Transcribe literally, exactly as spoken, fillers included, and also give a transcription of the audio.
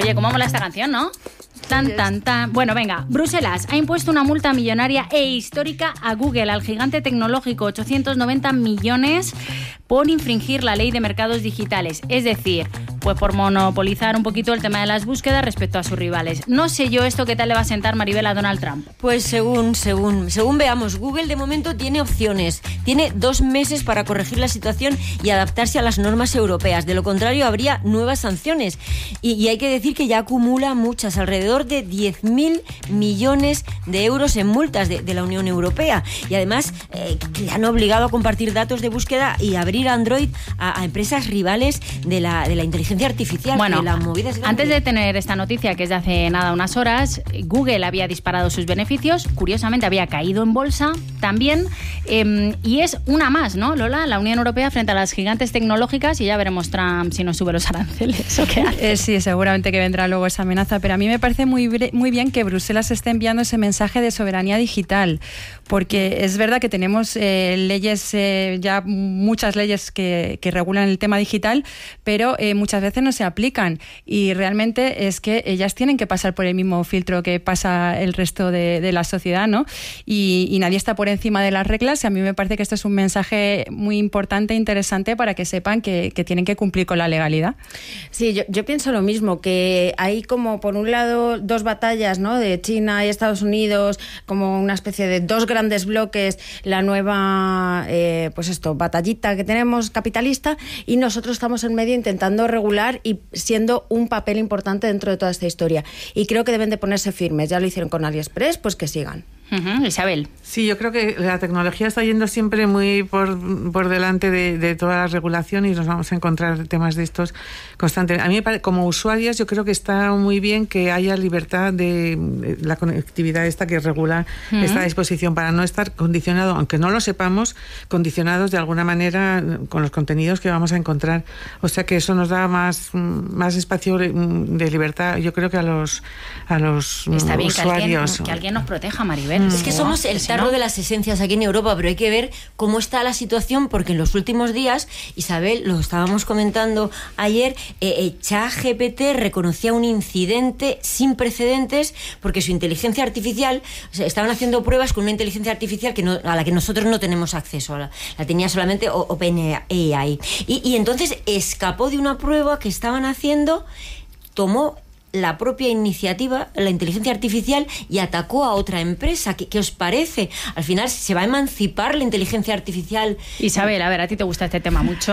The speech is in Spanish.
Oye, cómo mola esta canción, ¿no? Tan, tan, tan. Bueno, venga. Bruselas ha impuesto una multa millonaria e histórica a Google, al gigante tecnológico, ochocientos noventa millones por infringir la ley de mercados digitales. Es decir, pues por monopolizar un poquito el tema de las búsquedas respecto a sus rivales. No sé yo esto qué tal le va a sentar, Maribel, a Donald Trump. Pues según, según, según veamos, Google de momento tiene opciones. Tiene dos meses para corregir la situación y adaptarse a las normas europeas. De lo contrario, habría nuevas sanciones. Y, y hay que decir que ya acumula muchas, alrededor de diez mil millones de euros en multas de, de la Unión Europea. Y además, eh, le han obligado a compartir datos de búsqueda y abrir Android a, a empresas rivales de la, de la inteligencia artificial. Bueno, la movida es antes de tener esta noticia, que es de hace nada unas horas, Google había disparado sus beneficios, curiosamente había caído en bolsa también, eh, y es una más, ¿no, Lola? La Unión Europea frente a las gigantes tecnológicas, y ya veremos Trump si nos sube los aranceles o qué hace. Eh, sí, seguramente que vendrá luego esa amenaza, pero a mí me parece muy, muy bien que Bruselas esté enviando ese mensaje de soberanía digital, porque es verdad que tenemos eh, leyes, eh, ya muchas leyes que, que regulan el tema digital, pero eh, muchas veces no se aplican, y realmente es que ellas tienen que pasar por el mismo filtro que pasa el resto de, de la sociedad, ¿no? Y, y nadie está por encima de las reglas, y a mí me parece que esto es un mensaje muy importante e interesante para que sepan que, que tienen que cumplir con la legalidad. Sí, yo, yo pienso lo mismo, que hay como por un lado dos batallas, ¿no?, de China y Estados Unidos, como una especie de dos grandes bloques, la nueva, eh, pues esto, batallita que tenemos capitalista, y nosotros estamos en medio intentando regular y siendo un papel importante dentro de toda esta historia. Y creo que deben de ponerse firmes. Ya lo hicieron con AliExpress, pues que sigan. Uh-huh. Isabel. Sí, yo creo que la tecnología está yendo siempre muy por, por delante de, de toda la regulación, y nos vamos a encontrar temas de estos constantes. A mí, como usuarios, yo creo que está muy bien que haya libertad de, de la conectividad esta que regula uh-huh. esta disposición, para no estar condicionado, aunque no lo sepamos, condicionados de alguna manera con los contenidos que vamos a encontrar. O sea que eso nos da más, más espacio de libertad, yo creo que a los, a los está bien usuarios. Que alguien, que alguien nos proteja, Maribel. Es que somos el tarro de las esencias aquí en Europa, pero hay que ver cómo está la situación, porque en los últimos días, Isabel, lo estábamos comentando ayer, eh, eh, ChatGPT reconocía un incidente sin precedentes porque su inteligencia artificial, o sea, estaban haciendo pruebas con una inteligencia artificial que no, a la que nosotros no tenemos acceso, la, la tenía solamente OpenAI. Y, y entonces escapó de una prueba que estaban haciendo, tomó la propia iniciativa, la inteligencia artificial, y atacó a otra empresa. ¿Qué, qué os parece? Al final se va a emancipar la inteligencia artificial. Isabel, a ver, a ti te gusta este tema mucho.